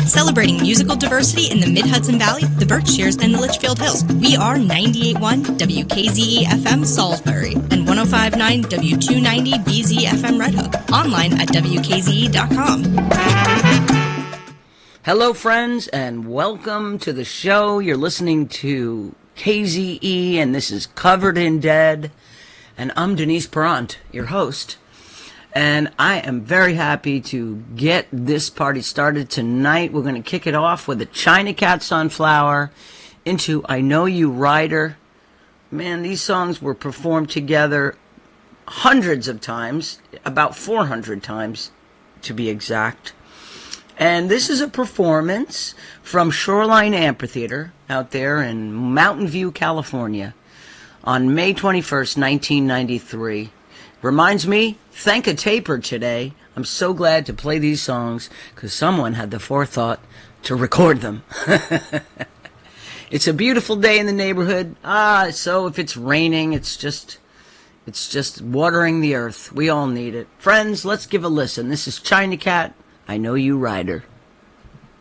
Celebrating musical diversity in the Mid-Hudson Valley, the Berkshires, and the Litchfield Hills. We are 98.1 WKZE-FM Salisbury and 105.9 W290 BZ-FM Red Hook. Online at WKZE.com. Hello, friends, and welcome to the show. You're listening to KZE, and this is Covered in Dead. And I'm Denise Perrant, your host. And I am very happy to get this party started tonight. We're going to kick it off with a China Cat Sunflower into I Know You Rider. Man, these songs were performed together hundreds of times, about 400 times to be exact. And this is a performance from Shoreline Amphitheater out there in Mountain View, California on May 21st, 1993. Reminds me, thank a taper today. I'm so glad to play these songs because someone had the forethought to record them. It's a beautiful day in the neighborhood. So if it's raining, it's just watering the earth. We all need it. Friends, let's give a listen. This is China Cat, I Know You Rider.